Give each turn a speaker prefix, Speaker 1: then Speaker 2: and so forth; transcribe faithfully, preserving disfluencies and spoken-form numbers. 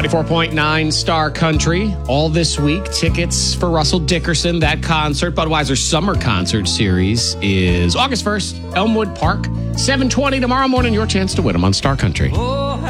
Speaker 1: ninety-four point nine Star Country. All this week, tickets for Russell Dickerson, that concert. Budweiser Summer Concert Series is August first, Elmwood Park. seven twenty tomorrow morning. Your chance to win them on Star Country.
Speaker 2: Oh,